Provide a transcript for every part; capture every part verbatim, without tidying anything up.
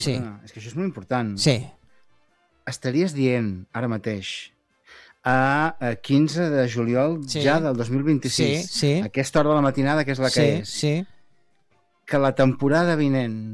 Sí. Ah, és que això és molt important. Sí. Estaries dient, ara mateix, a, a quinze de juliol sí. ja del dos mil vint-i-sis, sí, sí. aquesta hora de la matinada, que és la que sí, és, sí. que la temporada vinent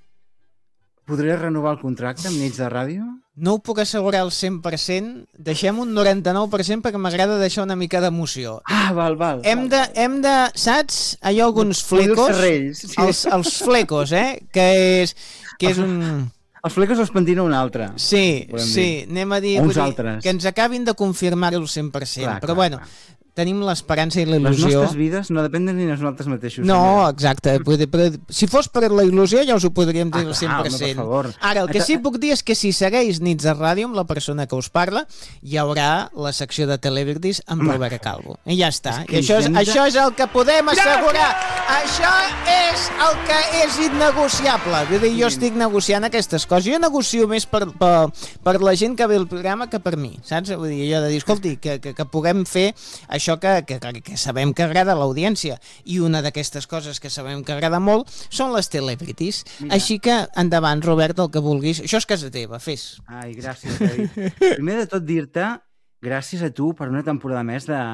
podré renovar el contracte amb Nits de Ràdio? No ho puc assegurar al cent per cent, deixem un noranta-nou per cent perquè m'agrada deixar una mica d'emoció. Ah, val, val. Hem val, de, val. hem de, saps? Hi ha alguns Vull dir flecos, els serrells, sí. els, els flecos, eh? Que és, que és un... Els flecos els pentina un altre. Sí, sí, dir. anem a dir, uns dir altres. que ens acabin de confirmar-ho al cent per cent, Clar, però clar, bueno, clar. tenim l'esperança i la Les il·lusió. nostres vides no depenen ni de nosaltres mateixos. No, senyora. exacte. Però, però, si fos per la il·lusió ja us ho podríem dir Ah, al cent per cent. home, per favor. Ara, el que sí puc dir és que si segueix Nits de Ràdio amb la persona que us parla, hi haurà la secció de Celebrities amb home. Robert Calvo. I ja està. I això és, de... això és el que podem assegurar. Això és el que és innegociable. Vull dir, jo estic negociant aquestes coses. Jo negocio més per, per, per la gent que ve al programa que per mi, saps? Vull dir, jo de dir, escolti, que, que, que puguem fer això que, que, que sabem que agrada a l'audiència, i una d'aquestes coses que sabem que agrada molt són les celebrities. Mira. Així que endavant, Robert, el que vulguis. Això és casa teva, fes. Ai, gràcies, David. Primer de tot dir-te gràcies a tu per una temporada més de,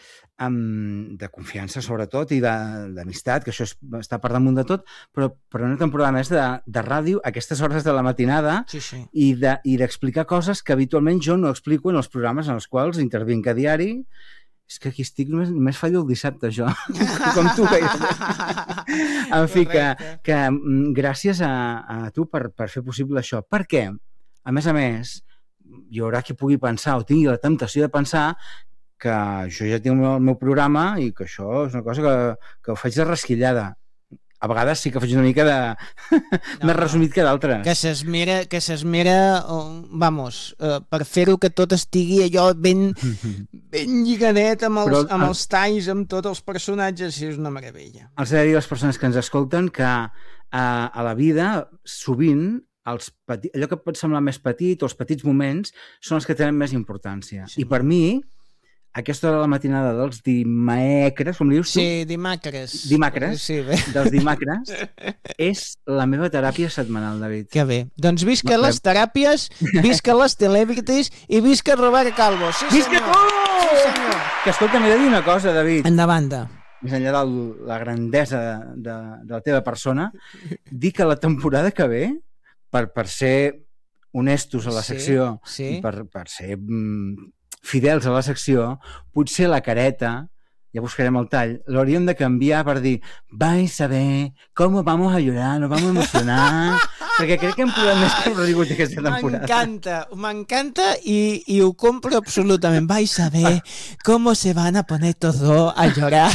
um, de confiança, sobretot, i d'amistat, que això és, està per damunt de tot, però per una temporada més de, de ràdio a aquestes hores de la matinada, sí, sí. i d'explicar de, coses que habitualment jo no explico en els programes en els quals intervinc a diari. És que aquí estic, només, només fallo el dissabte, jo, com tu. En fi, que, que gràcies a, a tu per, per fer possible això. Per què? A més a més, hi haurà qui pugui pensar o tingui la temptació de pensar que jo ja tinc el meu programa i que això és una cosa que, que ho faig de rasquillada. A vegades sí que faig una mica de... no, més resumit que d'altres. Que s'esmera, que s'esmera, vamos, uh, per fer-ho que tot estigui allò ben, ben lligadet amb els, Però, amb els talls, amb tots els personatges, és una meravella. Els he de dir a les persones que ens escolten que uh, a la vida, sovint, els peti... allò que pot semblar més petit, o els petits moments, són els que tenen més importància. Sí. I per mi, aquesta hora de la matinada dels dimecres, com li dius tu? Sí, dimacres. Dimacres, sí, dels dimacres, és la meva teràpia setmanal, David. Que bé. Doncs visca les teràpies, visca les celebrities i visca Robert Calvo. Sí, visca senyor. tu! Sí, senyor. Que escolta, m'he de dir una cosa, David. Endavant. Més enllà de la grandesa de, de, de la teva persona, dir que la temporada que ve, per, per ser honestos a la secció, sí, sí. i per, per ser... Mm, fidels a la secció, potser la careta, ja buscarem el tall, l'hauríem de canviar per dir vais a ver cómo vamos a llorar, nos vamos a emocionar, perquè crec que hem posat més que el rigut aquesta temporada. M'encanta, m'encanta i, i ho compro absolutament. Vais a ver cómo se van a poner todos a llorar.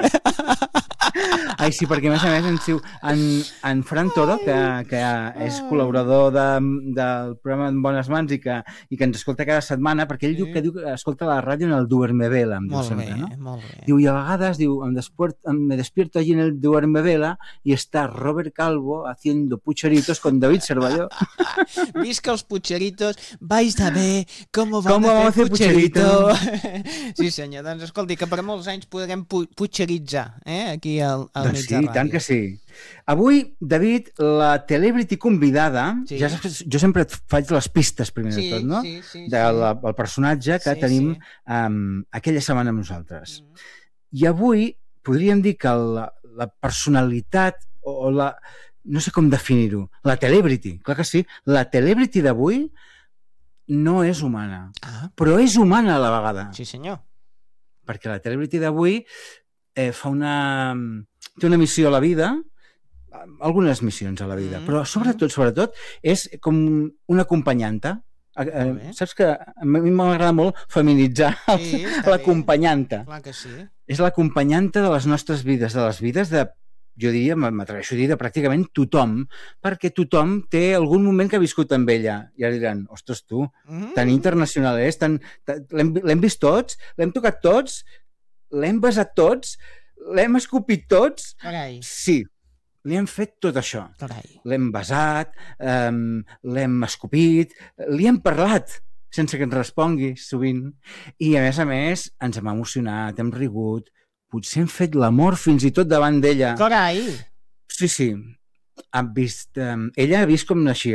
Ai, sí, perquè a més a més en, en, en Fran Toro, que, que és col·laborador de, del programa En Bones Mans i que, i que ens escolta cada setmana, perquè ell sí. diu que diu que escolta la ràdio en el Duermevela, em diu molt sempre, bé, no? Molt bé. Diu, i a vegades, diu, em, despierto, me despierto allí en el Duermevela y está Robert Calvo haciendo pucheritos con David Cervelló. Visca els pucheritos, vais a ver cómo van ¿Cómo a fer pucherito. pucherito? Sí, senyor, doncs escolti, que per molts anys podrem pu putxeritzar, eh, aquí al, al doncs mig sí, de ràdio. tant que sí. Avui, David, la celebrity convidada, sí. ja saps, jo sempre et faig les pistes primer sí, de tot, no? Sí, sí, del sí. el personatge que sí, tenim sí. Um, aquella setmana amb nosaltres. Mm. I avui podríem dir que la, la personalitat o la... no sé com definir-ho, la celebrity, clar que sí, la celebrity d'avui no és humana, ah. però és humana a la vegada. Sí, senyor. Perquè la celebrity d'avui eh, fa una... té una missió a la vida, algunes missions a la vida, mm. però sobretot, sobretot, és com una acompanyanta. Eh, saps que a mi m'agrada molt feminitzar sí, l'acompanyanta. Clar que sí. És l'acompanyanta de les nostres vides, de les vides de, jo diria, m'atreveixo a dir, de pràcticament tothom, perquè tothom té algun moment que ha viscut amb ella. I ara diran, ostres, tu, mm. tan internacional és, tan, l'hem vist tots, l'hem tocat tots, l'hem besat tots, l'hem escopit tots. Carai. Sí, li hem fet tot això. Carai. L'hem besat, um, l'hem escopit, li hem parlat sense que ens respongui sovint. I a més a més ens hem emocionat, hem rigut, potser hem fet l'amor fins i tot davant d'ella. Carai! Sí, sí. Ha vist, um, ella ha vist com naixia